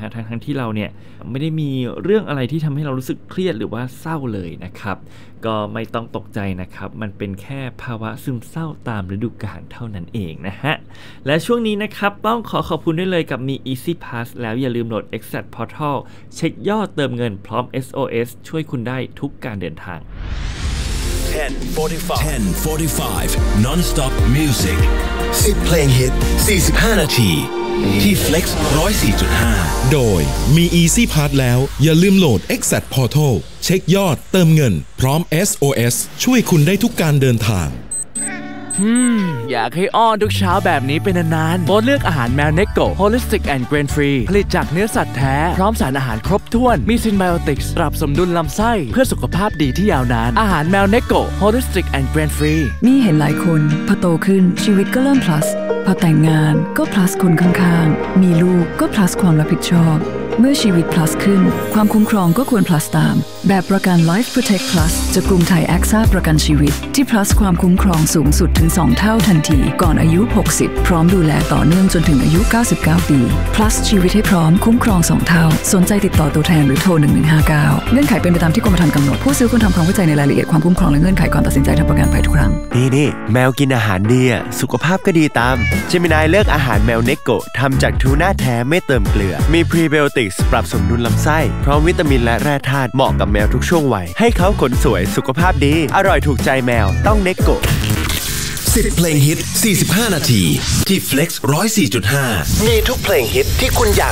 ฮะทั้งที่เราเนี่ยไม่ได้มีเรื่องอะไรที่ทำให้เรารู้สึกเครียดหรือว่าเศร้าเลยนะครับก็ไม่ต้องตกใจนะครับมันเป็นแค่ภาวะซึมเศร้าตามฤดูกาลเท่านั้นเองนะฮะและช่วงนี้นะครับต้องขอบคุณด้วยเลยกับมี Easy Pass แล้วอย่าลืมโหลด Exact Portal เช็คยอดเติมเงินพร้อม SOS ช่วยคุณได้ทุกการเดินทาง 10:45 Non-stop music 10 เพลงฮิต 45 นาทีที่ Flex 104.5 โดยมี Easy Pass แล้วอย่าลืมโหลด Exact Portal เช็คยอดเติมเงินพร้อม SOS ช่วยคุณได้ทุกการเดินทางอยากให้อ้อนทุกเช้าแบบนี้เป็นนานๆโบสเลือกอาหารแมวเนโก Holistic and Grain Free ผลิตจากเนื้อสัตว์แท้พร้อมสารอาหารครบถ้วนมีซินไบโอติกส์ปรับสมดุลลำไส้เพื่อสุขภาพดีที่ยาวนานอาหารแมวเนโก Holistic and Grain Free มีเห็นหลายคนพอโตขึ้นชีวิตก็เริ่ม plus พอแต่งงานก็ plus คนข้างๆมีลูกก็ plus ความรับผิดชอบเมื่อชีวิต plus ขึ้นความคุ้มครองก็ควร plus ตามแบบประกัน Life Protect Plus จากกรุงไทย AXA ประกันชีวิตที่ plus ความคุ้มครองสูงสุดถึง2เท่าทันทีก่อนอายุ60พร้อมดูแลต่อเนื่องจนถึงอายุ99ปี plus ชีวิตให้พร้อมคุ้มครอง2เท่าสนใจติดต่อตัวแทนหรือโทร1159เงื่อนไขเป็นไปตามที่กรมธรรม์กำหนดผู้ซื้อควรทำความเข้าใจในรายละเอียดความคุ้มครองและเงื่อนไขก่อนตัดสินใจทำประกันภัยทุกครั้งนี่แมวกินอาหารดีสุขภาพก็ดีตามเจมินายเลือกอาหารแมวเนโกทำจากทูน่าแท้ไม่เติมเกลือมีพรีไบโอติกส์ปรับสมดุลลำไส้พร้อมวิตามินและแร่ธาตุเหมาะกับแมวทุกช่วงวัยให้เขาขนสวยสุขภาพดีอร่อยถูกใจแมวต้องเนโก 10 เพลงฮิต 45 นาทีที่ Flex 104.5 มีทุกเพลงฮิตที่คุณอยาก